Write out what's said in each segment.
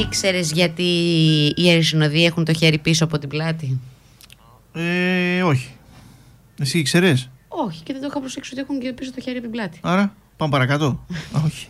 Ήξερες γιατί οι αεροσυνοδοί έχουν το χέρι πίσω από την πλάτη? Όχι. Εσύ ήξερες? Όχι, και δεν το είχα προσέξει ότι έχουν και πίσω το χέρι από την πλάτη. Άρα πάμε παρακάτω. Όχι.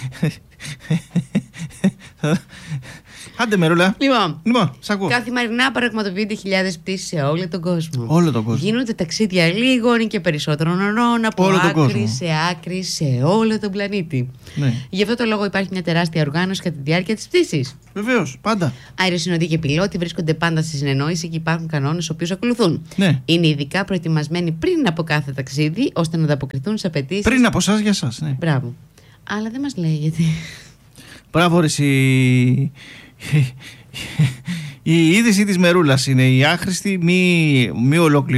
Άντε Μερούλα. Λοιπόν, σ' ακούω. Καθημερινά πραγματοποιούνται χιλιάδες πτήσεις σε όλο τον κόσμο. Όλο τον κόσμο. Γίνονται ταξίδια λίγων ή και περισσότερων ωρών από Όλο τον άκρη κόσμο. σε άκρη σε όλο τον πλανήτη. Ναι. Γι' αυτό το λόγο υπάρχει μια τεράστια οργάνωση κατά τη διάρκεια της πτήσης. Βεβαίως, πάντα. Αεροσυνοδοί και πιλότοι βρίσκονται πάντα στη συνεννόηση και υπάρχουν κανόνες οποίους ακολουθούν. Ναι. Είναι ειδικά προετοιμασμένοι πριν από κάθε ταξίδι ώστε να ανταποκριθούν σε απαιτήσεις. Πριν από εσάς για εσάς, ναι. Μπράβο. Αλλά δεν μας λέει γιατί. Μπράβο ρε εσύ. Η είδηση της Μερούλας είναι η άχρηστη, μη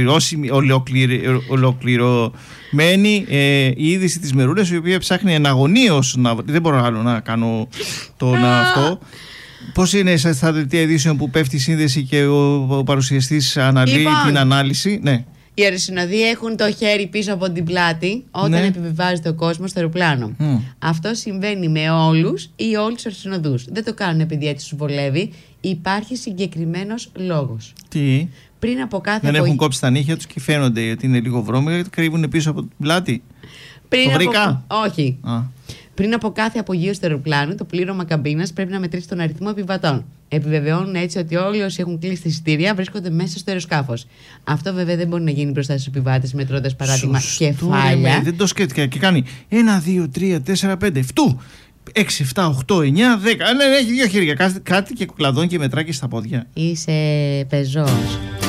ολοκληρωμένη η είδηση της Μερούλας, η οποία ψάχνει εναγωνίως δεν μπορώ άλλο να κάνω αυτό. Πώς είναι στα δελτία ειδήσεων που πέφτει η σύνδεση και ο παρουσιαστής αναλύει την ανάλυση? Ναι. Οι αεροσυνοδοί έχουν το χέρι πίσω από την πλάτη όταν επιβιβάζεται ο κόσμος στο αεροπλάνο. Αυτό συμβαίνει με όλους ή όλους τους αεροσυνοδούς. Δεν το κάνουν επειδή έτσι τους βολεύει. Υπάρχει συγκεκριμένος λόγος. Τι? Πριν από κάθε δεν έχουν κόψει τα νύχια τους και φαίνονται ότι είναι λίγο βρώμικα γιατί κρύβουν πίσω από την πλάτη? Το βρήκα? Όχι. Πριν από κάθε απογείωση του αεροπλάνου, το πλήρωμα καμπίνας πρέπει να μετρήσει τον αριθμό επιβατών. Επιβεβαιώνουν έτσι ότι όλοι όσοι έχουν κλείσει τα εισιτήρια βρίσκονται μέσα στο αεροσκάφος. Αυτό βέβαια δεν μπορεί να γίνει μπροστά στους επιβάτες μετρώντας παράδειγμα κεφάλια. Δεν το σκέφτηκα και κάνει 1, 2, 3, 4, 5, 6, 7, 8, 9, 10. Ναι, έχει δύο χέρια. Κάτι και κουκλαδών και μετράκι στα πόδια. Είσαι πεζός.